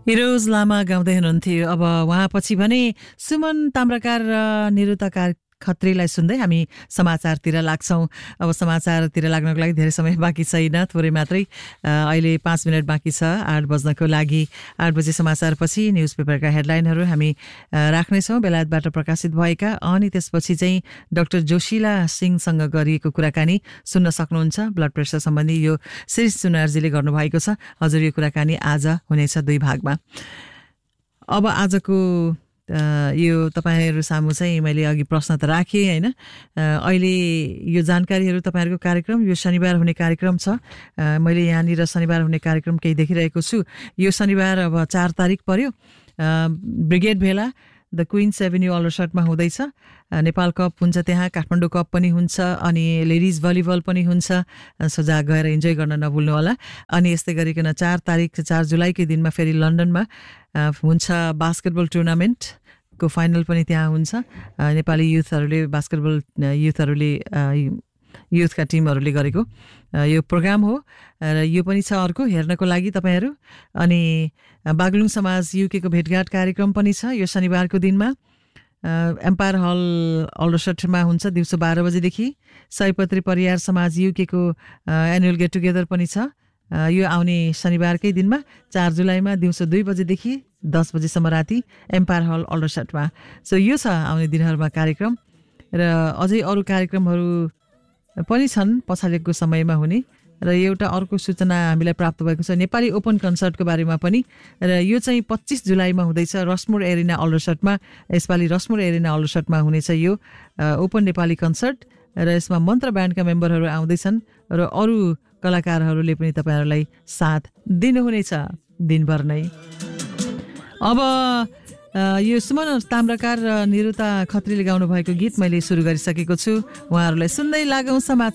Heroes लामा गाउँदै हुनुहुन्थ्यो। अब उहाँपछि भने सुमन ताम्राकार र निरुता खत्रीलाई सुन्दै हामी समाचारतिर लाग्छौँ। अब समाचारतिर लाग्नको लागि धेरै समय बाँकी छैन, थोरै मात्रै। अहिले 5 मिनट बाँकी छ 8 बज्नको लागि। 8 बजे समाचारपछि न्युज पेपरका हेडलाइनहरू हामी राख्नेछौँ, बेलायतबाट प्रकाशित भएका। अनि त्यसपछि चाहिँ डाक्टर जोशीला सिंहसँग गरिएको कुराकानी सुन्न सक्नुहुन्छ। ब्लड प्रेसर सम्बन्धी यो शिरीष सुनारजीले गर्नुभएको छ। हजुर, यो कुराकानी आज हुनेछ 2 भागमा। अब आजको यो तपाईहरु सामु चाहिँ मैले अघि प्रश्न त राखेँ हैन। अहिले यो जानकारीहरु तपाईहरुको कार्यक्रम यो शनिबार हुने कार्यक्रम छ। मैले यहाँनिर शनिबार हुने कार्यक्रम केही देखिरहेको छु। यो शनिबार अब 4 तारिक पर्यो। ब्रिगेड भेला द क्वीन्स एभेन्यू अलरसटमा हुँदैछ। नेपाल कप हुन्छ त्यहाँ, काठमाडौँ कप पनि हुन्छ, अनि लेडिज भलिबल पनि हुन्छ। सोझा गएर इन्जोय गर्न नभुल्नु होला। अनि यस्तै गरिकन 4 तारिक 4 जुलाईकै दिनमा फेरि लन्डनमा हुन्छ बास्केटबल टुर्नामेन्टको फाइनल पनि त्यहाँ हुन्छ। नेपाली युथहरूले बास्केटबल युथका टिमहरूले गरेको यो प्रोग्राम हो र यो पनि छ अर्को हेर्नको लागि तपाईहरु। अनि बागलुङ समाज युकेको भेटघाट कार्यक्रम पनि छ यो शनिबारको दिनमा। एम्पायर हल अलरसटमा हुन्छ दिउँसो 12 बजेदेखि। सयपत्री परियार समाज युकेको एनुअल गेट टुगेदर पनि छ यो आउने शनिबारकै दिनमा 4 जुलाईमा दिउँसो 2 बजेदेखि 10 बजेसम्म राति एम्पायर हल अलरसटमा। सो यो छ आउने दिनहरुमा कार्यक्रम। र अझै अरु कार्यक्रमहरु पनि छन् पछाडिको समयमा हुने। र एउटा अर्को सूचना हामीलाई प्राप्त भएको छ नेपाली ओपन कन्सर्टको बारेमा पनि। र यो चाहिँ 25 जुलाईमा हुँदैछ रसमुर एरिना अलरसटमा। यसपालि रसमुर एरिना अलरसटमा हुनेछ यो ओपन नेपाली कन्सर्ट। र यसमा मन्त्र ब्यान्डका मेम्बरहरू आउँदैछन् र अरू कलाकारहरूले पनि तपाईहरुलाई साथ दिनुहुनेछ दिनभर नै। अब यो सुमन ताम्राकार र निरुता खत्रीले गाउनु भएको गीत मैले सुरु गरिसकेको छु। उहाँहरूलाई सुन्दै लागौं समाचार।